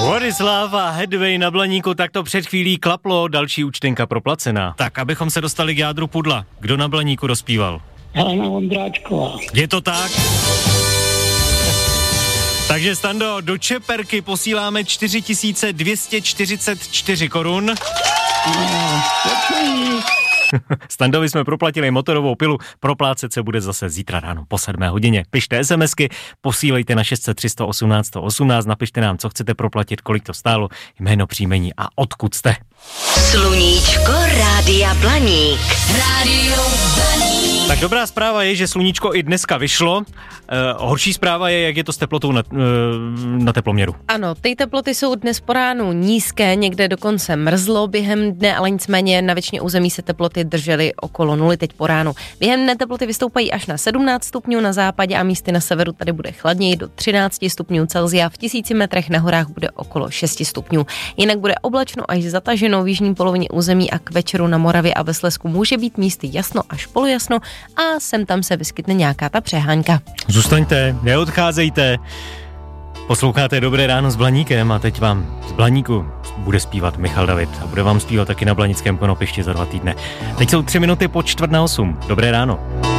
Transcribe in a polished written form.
Wladislav a Hedvej na Blaníku, tak to před chvílí klaplo, další účtenka proplacená. Tak, abychom se dostali k jádru pudla. Kdo na Blaníku rozpíval? Helena Vondráčková. Je to tak? Takže, Stando, do čeperky posíláme 4244 korun. Standovi jsme proplatili motorovou pilu, proplácet se bude zase zítra ráno po 7 hodině. Pište SMSky, posílejte na 600 318 118, napište nám, co chcete proplatit, kolik to stálo, jméno, příjmení a odkud jste. Sluníčko Rádia Blaník. Rádio Blaník. Tak dobrá zpráva je, že sluníčko i dneska vyšlo. Horší zpráva je, jak je to s teplotou na teploměru. Ano, ty teploty jsou dnes po ránu nízké, někde dokonce mrzlo během dne, ale nicméně na většině území se teploty držely okolo 0 teď po ránu. Během dne teploty vystoupají až na 17 stupňů na západě a místy na severu tady bude chladněji do 13 stupňů Celsia, v 1000 metrech na horách bude okolo 6 stupňů. Jinak bude oblačno až zataženo v jižní polovině území a k večeru na Moravě a ve Slezsku může být místy jasno až polojasno a sem tam se vyskytne nějaká ta přehánka. Zůstaňte, neodcházejte. Posloucháte Dobré ráno s Blaníkem a teď vám z Blaníku bude zpívat Michal David a bude vám zpívat taky na Blanickém Konopišti za 2 týdny. Teď jsou 3 minuty po 7:45. Dobré ráno.